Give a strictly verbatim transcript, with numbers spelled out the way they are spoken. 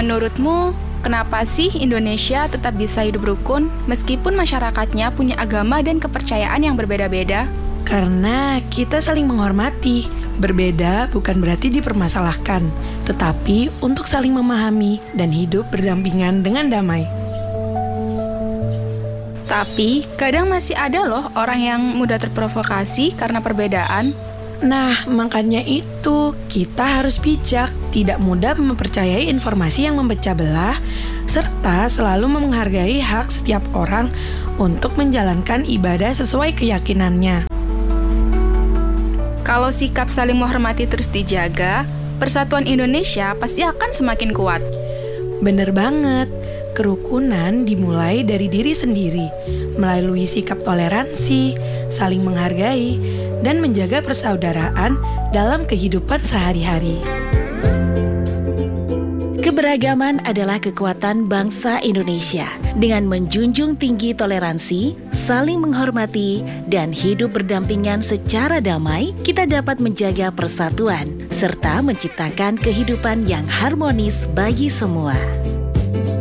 Menurutmu, kenapa sih Indonesia tetap bisa hidup rukun meskipun masyarakatnya punya agama dan kepercayaan yang berbeda-beda? Karena kita saling menghormati. Berbeda bukan berarti dipermasalahkan, tetapi untuk saling memahami dan hidup berdampingan dengan damai. Tapi, kadang masih ada loh orang yang mudah terprovokasi karena perbedaan. Nah, makanya itu kita harus bijak, tidak mudah mempercayai informasi yang memecah belah, serta selalu menghargai hak setiap orang untuk menjalankan ibadah sesuai keyakinannya. Kalau sikap saling menghormati terus dijaga, persatuan Indonesia pasti akan semakin kuat. Bener banget, kerukunan dimulai dari diri sendiri, melalui sikap toleransi, saling menghargai, dan menjaga persaudaraan dalam kehidupan sehari-hari. Keberagaman adalah kekuatan bangsa Indonesia. Dengan menjunjung tinggi toleransi, saling menghormati, dan hidup berdampingan secara damai, kita dapat menjaga persatuan serta menciptakan kehidupan yang harmonis bagi semua.